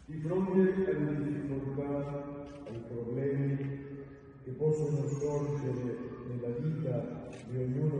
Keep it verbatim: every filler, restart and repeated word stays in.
Di fronte alle difficoltà, ai problemi che possono sorgere nella vita di ognuno